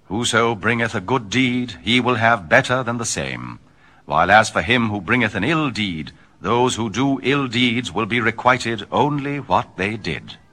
Whoso bringeth a good deed, he will have better than the same. While as for him who bringeth an ill deed, those who do ill deeds will be requited only what they did.